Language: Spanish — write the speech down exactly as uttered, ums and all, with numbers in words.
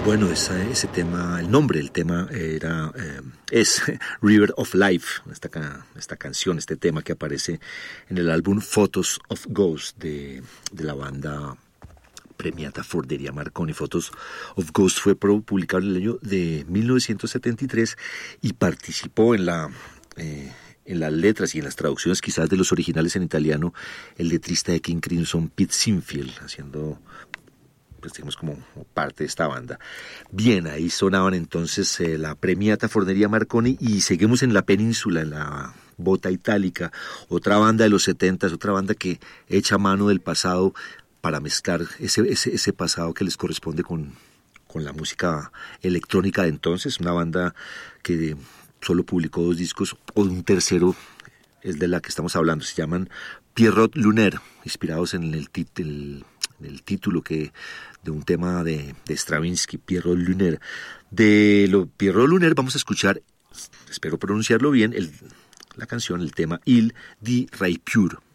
Bueno, esa, ese tema, el nombre del tema era eh, es River of Life, esta, esta canción, este tema que aparece en el álbum Photos of Ghosts de, de la banda premiata Forneria Marconi. Photos of Ghosts fue publicado en el año de mil novecientos setenta y tres y participó en la... Eh, en las letras y en las traducciones quizás de los originales en italiano, el letrista de King Crimson, Pete Sinfield, haciendo, pues digamos, como parte de esta banda. Bien, ahí sonaban entonces eh, la premiata Forneria Marconi, y seguimos en la península, en la Bota Itálica, otra banda de los setentas, otra banda que echa mano del pasado para mezclar ese, ese, ese pasado que les corresponde con, con la música electrónica de entonces, una banda que solo publicó dos discos, o un tercero es de la que estamos hablando, se llaman Pierrot Lunaire, inspirados en el, tit- el, el título que, de un tema de, de Stravinsky, Pierrot Lunaire. De lo Pierrot Lunaire vamos a escuchar, espero pronunciarlo bien, el, la canción, el tema Il di Ray Pure.